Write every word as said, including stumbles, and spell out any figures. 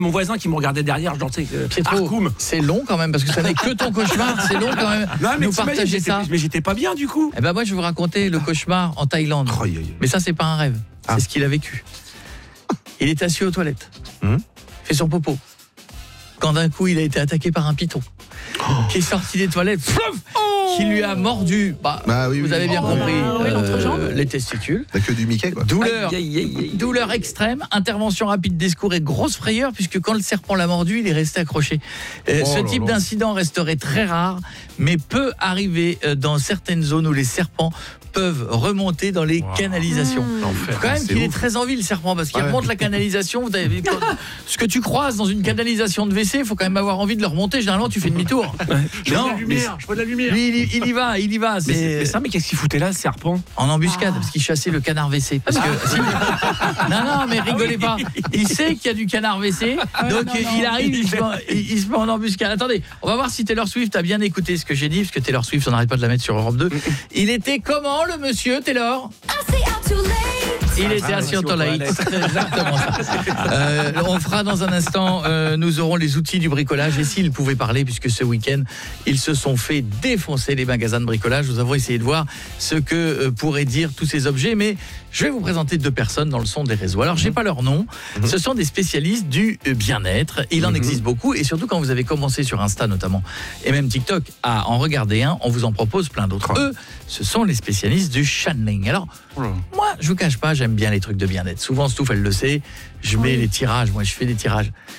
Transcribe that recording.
Mon voisin qui me regardait derrière, genre, tu sais, euh, Pietro, c'est long quand même, parce que ça n'est que ton cauchemar, c'est long quand même. Non, mais nous partager ça. Mais j'étais pas bien du coup. Eh ben moi, je vais vous raconter le cauchemar en Thaïlande. Oh, yeah, yeah. Mais ça, c'est pas un rêve, ah. c'est ce qu'il a vécu. Il est assis aux toilettes, hum? fait son popo, quand d'un coup, il a été attaqué par un python, oh. qui est sorti des toilettes, flouf, oh. qui lui a mordu, bah, bah oui, vous oui. avez bien oh. compris, oh. euh, les testicules. T'as que du Mickey, quoi. Douleur, aïe, aïe, aïe, aïe. douleur extrême, intervention rapide des secours et grosse frayeur, puisque quand le serpent l'a mordu, il est resté accroché. Euh, oh ce type là. d'incident resterait très rare, mais peut arriver dans certaines zones où les serpents peuvent remonter dans les wow. canalisations. Mmh. Quand même qu'il est très en vie le serpent, parce qu'il ouais. remonte la canalisation. Vous avez, ce que tu croises dans une canalisation de W C, il faut quand même avoir envie de le remonter. Généralement, tu fais demi-tour. Je vois de la lumière. Je vois de la lumière. Lui, il, il y va, il y va. Mais, mais ça, mais qu'est-ce qu'il foutait là, le serpent? En embuscade, ah. parce qu'il chassait le canard W C. Parce que, ah. si, non, non, mais rigolez pas. Il sait qu'il y a du canard W C, ah, donc non, il non. arrive, il se, met, il, il se met en embuscade. Attendez, on va voir si Taylor Swift a bien écouté ce que j'ai dit, parce que Taylor Swift, on n'arrête pas de la mettre sur Europe deux. Il était comment le monsieur, Taylor? Il était assis en toilette. Exactement ça. Euh, on fera dans un instant, euh, nous aurons les outils du bricolage. Et s'ils pouvaient parler, puisque ce week-end, ils se sont fait défoncer les magasins de bricolage. Nous avons essayé de voir ce que euh, pourraient dire tous ces objets. Mais je vais vous présenter deux personnes dans le son des réseaux. Alors, je n'ai pas leur nom. Mm-hmm. Ce sont des spécialistes du bien-être. Il en mm-hmm. existe beaucoup. Et surtout, quand vous avez commencé sur Insta notamment, et même TikTok, à en regarder un, on vous en propose plein d'autres. Eux, ce sont les spécialistes du channeling. Alors, mm. moi, je vous cache pas, j'aime bien les trucs de bien-être. Souvent, Stouff, elle le sait, je mets oui. les tirages. Moi, je fais des tirages.